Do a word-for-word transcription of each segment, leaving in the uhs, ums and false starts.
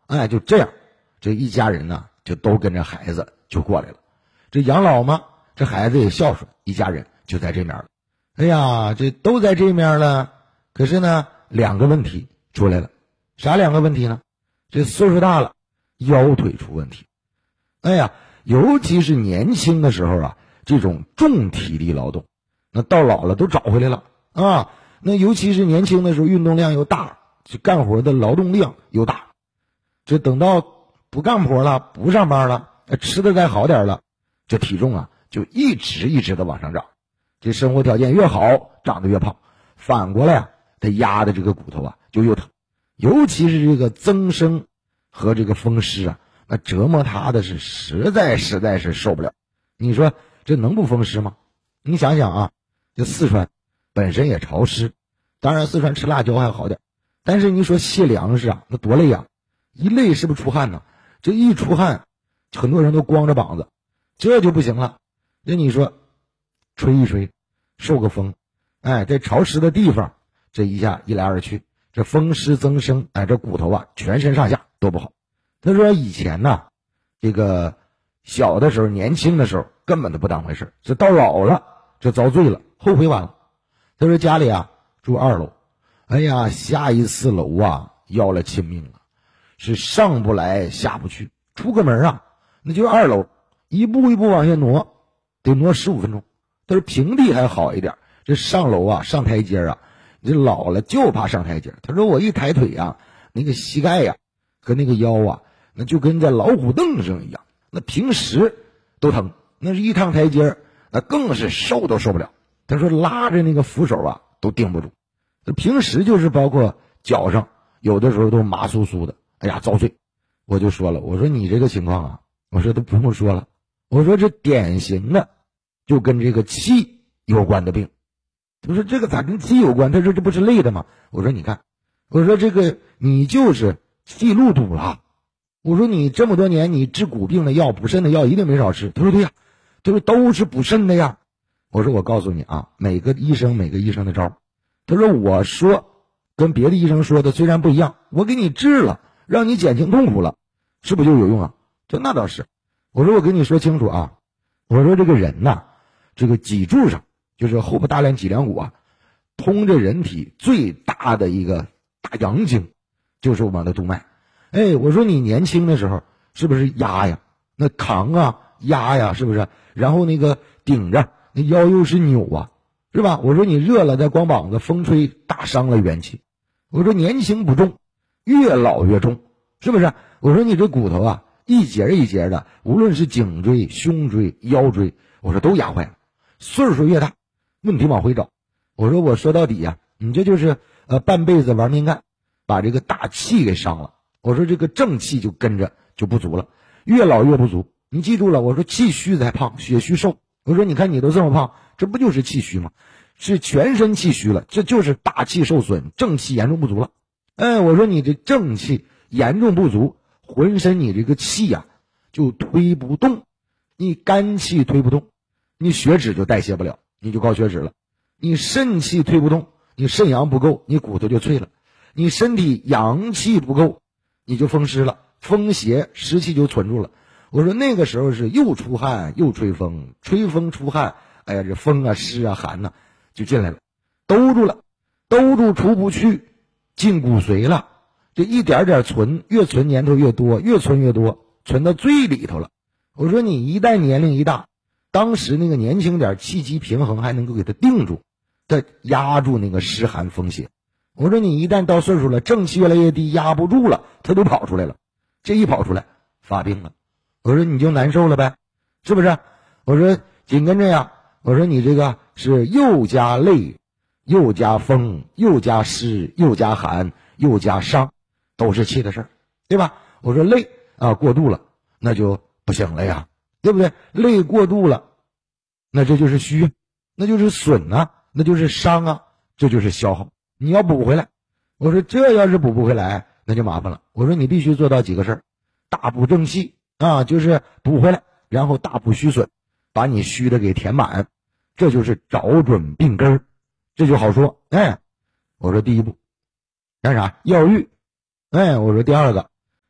哎，就这样，这一家人呢就都跟着孩子就过来了。这养老嘛，这孩子也孝顺，一家人就在这面了。哎呀，这都在这面了，可是呢，两个问题出来了。啥两个问题呢？这岁数大了，腰腿出问题。哎呀，尤其是年轻的时候啊，这种重体力劳动，那到老了都找回来了啊。那尤其是年轻的时候，运动量又大，这干活的劳动量又大。这等到不干活了，不上班了，吃的再好点了，这体重啊就一直一直的往上涨。这生活条件越好，长得越胖。反过来啊，他压的这个骨头啊就又疼。尤其是这个增生和这个风湿啊，那折磨他的是实在实在是受不了。你说这能不风湿吗？你想想啊，这四川本身也潮湿，当然四川吃辣椒还好点，但是你说卸粮食啊，那多累啊！一累是不是出汗呢？这一出汗，很多人都光着膀子，这就不行了。那你说吹一吹，受个风，哎，在潮湿的地方，这一下一来二去，这风湿增生，哎，这骨头啊，全身上下都不好。他说以前呢，这个小的时候、年轻的时候根本都不当回事，这到老了，这遭罪了，后悔晚了。他说家里啊住二楼，哎呀，下一次楼啊要了亲命了，是上不来下不去，出个门啊，那就是二楼，一步一步往下挪，得挪十五分钟。他说平地还好一点，这上楼啊，上台阶啊，你这老了就怕上台阶。他说我一抬腿啊，那个膝盖呀、啊、和那个腰啊，那就跟在老虎凳上一样，那平时都疼，那是一趟台阶，那更是受都受不了。他说拉着那个扶手啊都顶不住，平时就是包括脚上有的时候都麻酥酥的，哎呀遭罪。我就说了，我说你这个情况啊，我说都不用说了，我说这典型的就跟这个气有关的病。他说这个咋跟气有关？他说这不是累的吗？我说你看，我说这个你就是气路堵了。我说你这么多年你治骨病的药、补肾的药一定没少吃。他说对呀，他说都是补肾的呀。我说我告诉你啊，每个医生每个医生的招。他说我说跟别的医生说的虽然不一样，我给你治了，让你减轻痛苦了，是不是就有用啊？说那倒是。我说我跟你说清楚啊，我说这个人呐、啊，这个脊柱上就是后部大梁脊梁骨啊，通着人体最大的一个大阳经，就是我们的督脉。哎，我说你年轻的时候是不是压呀？那扛啊压呀，是不是？然后那个顶着，那腰又是扭啊，是吧？我说你热了再光膀子，风吹打伤了元气。我说年轻不重，越老越重，是不是？我说你这骨头啊，一节一节的，无论是颈椎、胸椎、腰椎，我说都压坏了。岁数越大，问题往回找。我说我说到底呀、啊，你这就是呃半辈子玩命干，把这个大气给伤了。我说这个正气就跟着就不足了，越老越不足。你记住了，我说气虚才胖，血虚瘦。我说你看你都这么胖，这不就是气虚吗？是全身气虚了，这就是大气受损，正气严重不足了。哎，我说你这正气严重不足，浑身你这个气呀、啊、就推不动，你肝气推不动，你血脂就代谢不了，你就高血脂了。你肾气推不动，你肾阳不够，你骨头就脆了。你身体阳气不够，你就风湿了，风邪湿气就存住了。我说那个时候是又出汗又吹风，吹风出汗，哎呀这风啊湿啊寒呐、啊、就进来了，兜住了，兜住出不去，进骨髓了。这一点点存，越存年头越多，越存越多，存到最里头了。我说你一旦年龄一大，当时那个年轻点气机平衡还能够给它定住，再压住那个湿寒风邪。我说你一旦到岁数了，正气越来越低，压不住了，它都跑出来了。这一跑出来发病了，我说你就难受了呗，是不是？我说紧跟着呀，我说你这个是又加累，又加风，又加湿，又加寒，又加伤，都是气的事儿，对吧？我说累啊过度了，那就不行了呀，对不对？累过度了，那这就是虚，那就是损啊，那就是伤啊，这就是消耗，你要补回来。我说这要是补不回来，那就麻烦了。我说你必须做到几个事儿：大补正气啊，就是补回来，然后大补虚损，把你虚的给填满，这就是找准病根儿，这就好说。哎，我说第一步干啥？药浴。哎，我说第二个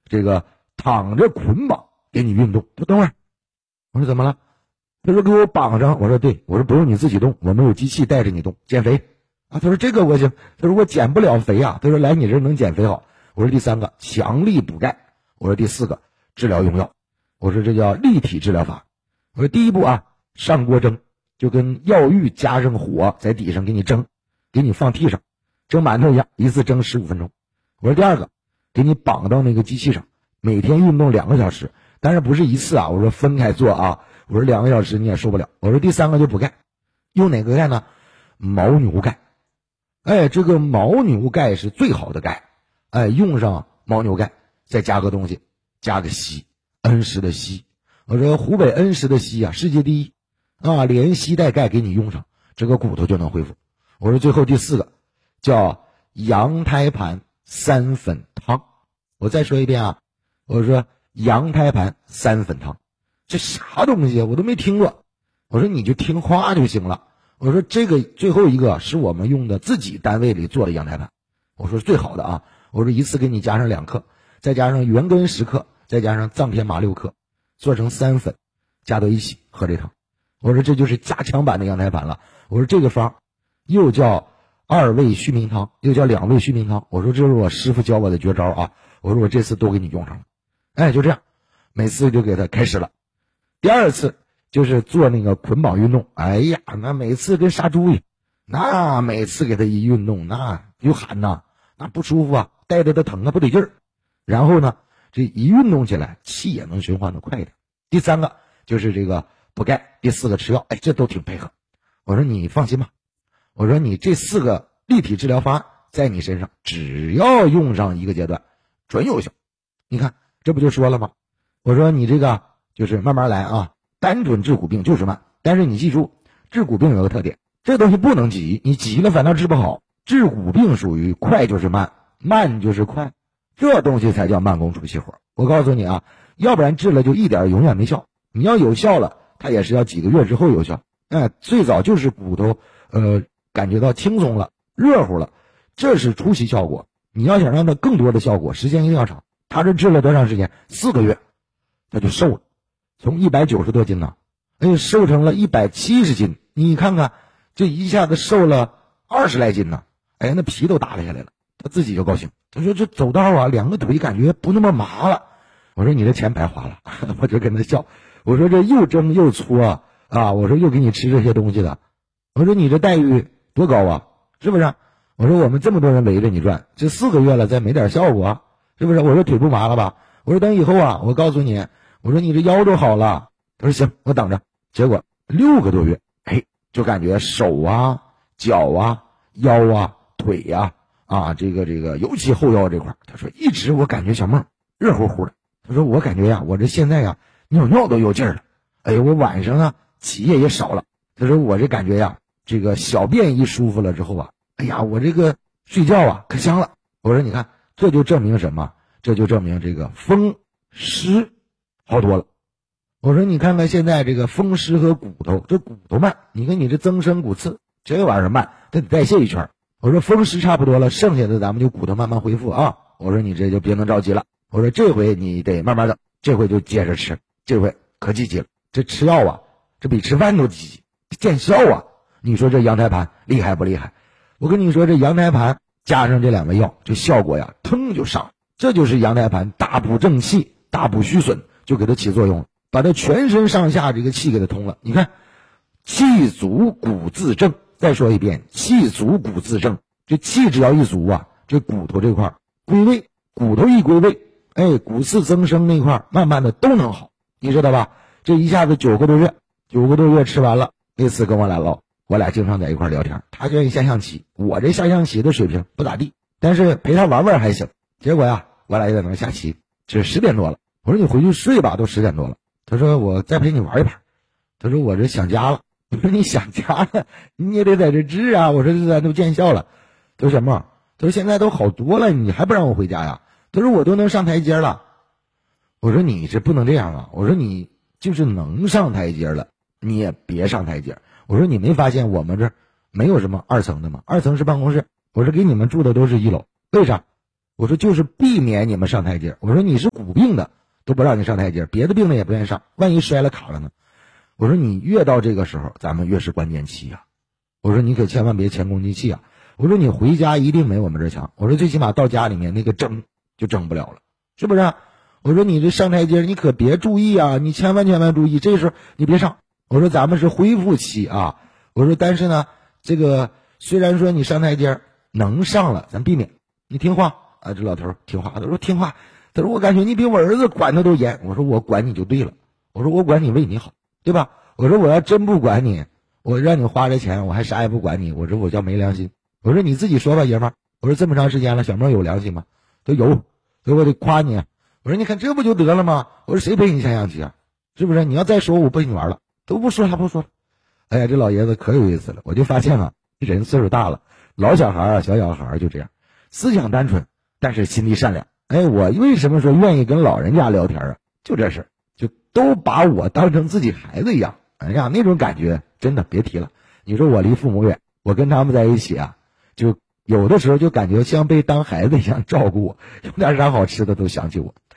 这个躺着捆绑给你运动。就等会儿，我说怎么了？他说给我绑上。我说对，我说不用你自己动，我们有机器带着你动，减肥啊。他说这个我行，他说我减不了肥啊。他说来你这能减肥好。我说第三个强力补钙。我说第四个治疗用药。我说这叫立体治疗法。我说第一步啊，上锅蒸，就跟药浴加上火在底上给你蒸，给你放屉上，蒸馒头一样，一次蒸十五分钟。我说第二个，给你绑到那个机器上，每天运动两个小时，但是不是一次啊，我说分开做啊。我说两个小时你也受不了。我说第三个就补钙，用哪个钙呢？牦牛钙。哎，这个牦牛钙是最好的钙。哎，用上牦牛钙，再加个东西，加个硒，恩施的硒。我说湖北恩施的硒啊，世界第一啊，连硒带钙给你用上，这个骨头就能恢复。我说最后第四个叫羊胎盘三粉汤。我再说一遍啊，我说羊胎盘三粉汤，这啥东西我都没听过。我说你就听话就行了。我说这个最后一个是我们用的自己单位里做的羊胎盘，我说最好的啊。我说一次给你加上两克，再加上元根十克，再加上藏天麻六克，做成三粉，加到一起喝这汤。我说这就是加强版的羊胎盘了。我说这个方又叫二味续命汤，又叫两味续命汤。我说这是我师傅教我的绝招啊。我说我这次都给你用上了。哎，就这样，每次就给他开始了。第二次就是做那个捆绑运动。哎呀，那每次跟杀猪一样，那每次给他一运动，那又喊呐，那不舒服啊，带着他疼啊，不得劲儿。然后呢，这一运动起来，气也能循环的快一点。第三个就是这个补钙，第四个吃药。哎，这都挺配合。我说你放心吧，我说你这四个立体治疗方案在你身上，只要用上一个阶段，准有效。你看这不就说了吗？我说你这个就是慢慢来啊，单纯治骨病就是慢，但是你记住，治骨病有个特点，这东西不能急，你急了反倒治不好。治骨病属于快就是慢，慢就是快，这东西才叫慢工出细活。我告诉你啊，要不然治了就一点永远没效，你要有效了，它也是要几个月之后有效。哎，最早就是骨头呃感觉到轻松了，热乎了，这是初期效果。你要想让它更多的效果，时间一定要长。他这治了多长时间？四个月，他就瘦了，从一百九十多斤呢，哎，瘦成了一百七十斤。你看看，这一下子瘦了二十来斤呢，哎，那皮都耷拉下来了。他自己就高兴，他说这走道啊，两个腿感觉不那么麻了。我说你这钱白花了，我就跟他笑。我说这又蒸又粗啊，啊，我说又给你吃这些东西的，我说你这待遇多高啊，是不是？我说我们这么多人围着你转，这四个月了再没点效果啊，是不是？我说腿不麻了吧？我说等以后啊，我告诉你，我说你这腰都好了。他说行，我等着。结果六个多月，哎，就感觉手啊、脚啊、腰啊、腿呀、啊，啊，这个这个，尤其后腰这块，他说一直我感觉小梦热乎乎的。他说我感觉呀，我这现在呀尿尿都有劲儿了。哎呦，我晚上啊起夜也少了。他说我这感觉呀，这个小便一舒服了之后啊，哎呀，我这个睡觉啊可香了。我说你看，这就证明什么？这就证明这个风湿好多了。我说你看看现在这个风湿和骨头，这骨头慢，你看你这增生骨刺，这玩意儿慢，它得代谢一圈。我说风湿差不多了，剩下的咱们就骨头慢慢恢复啊。我说你这就别能着急了。我说这回你得慢慢等，这回就接着吃，这回可积极了。这吃药啊，这比吃饭都积极，见效啊。你说这羊胎盘厉害不厉害？我跟你说，这羊胎盘加上这两味药，这效果呀，腾就上。这就是羊胎盘大补正气、大补虚损，就给它起作用了，把它全身上下这个气给它通了。你看，气足骨自正。再说一遍，气足骨自正。这气只要一足啊，这骨头这块归位，骨头一归位，哎，骨刺增生那块慢慢的都能好，你知道吧？这一下子九个多月，九个多月吃完了。那次跟我俩唠，我俩经常在一块聊天，他愿意下象棋，我这下象棋的水平不咋地，但是陪他玩玩还行。结果呀，我俩也在那下棋，这十点多了。我说你回去睡吧，都十点多了。他说我再陪你玩一盘。他说我这想家了。我说你想家了，你也得在这治啊。我说这咱都见效了。他说什么？他说现在都好多了，你还不让我回家呀？他说我都能上台阶了。我说你这不能这样啊。我说你就是能上台阶了，你也别上台阶。我说你没发现我们这儿没有什么二层的吗？二层是办公室。我说给你们住的都是一楼，为啥？ 我说就是避免你们上台阶。我说你是骨病的都不让你上台阶，别的病的也不愿意上，万一摔了卡了呢？我说你越到这个时候，咱们越是关键期啊。我说你可千万别前功尽弃啊。我说你回家一定没我们这强。我说最起码到家里面那个争就争不了了，是不是啊？我说你这上台阶你可别注意啊，你千万千万注意，这时候你别上。我说咱们是恢复期啊。我说但是呢，这个虽然说你上台阶能上了，咱避免。你听话啊。这老头听话，他说听话。他说我感觉你比我儿子管的都严。我说我管你就对了，我说我管你为你好，对吧？我说我要真不管你，我让你花这钱我还啥也不管你，我说我叫没良心。我说你自己说吧，爷们儿。我说这么长时间了，小妹有良心吗？都有，所以我得夸你。我说你看这不就得了吗？我说谁陪你下象棋啊？是不是？你要再说我不跟你玩了，都不说了不说了。哎呀，这老爷子可有意思了。我就发现了，人岁数大了，老小孩啊小小孩就这样，思想单纯，但是心地善良。哎，我为什么说愿意跟老人家聊天啊？就这事，就都把我当成自己孩子一样。哎呀，那种感觉真的别提了。你说我离父母远，我跟他们在一起啊，就有的时候就感觉像被当孩子一样照顾我，有点啥好吃的都想起我。